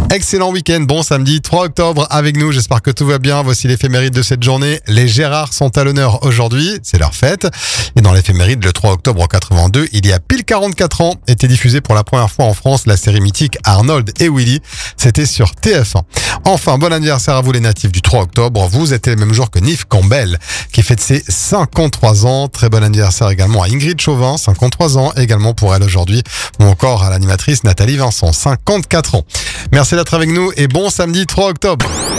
Excellent week-end, bon samedi 3 octobre avec nous, j'espère que tout va bien. Voici l'éphéméride de cette journée. Les Gérards sont à l'honneur aujourd'hui, c'est leur fête. Et dans l'éphéméride, le 3 octobre 82, il y a pile 44 ans, était diffusée pour la première fois en France la série mythique Arnold et Willy. C'était sur TF1. Enfin, bon anniversaire à vous les natifs du 3 octobre. Vous êtes les mêmes jours que Nif Campbell, qui fête ses 53 ans. Très bon anniversaire également à Ingrid Chauvin, 53 ans également pour elle aujourd'hui. Ou encore à l'animatrice Nathalie Vincent, 54 ans. Merci d'être avec nous et bon samedi 3 octobre.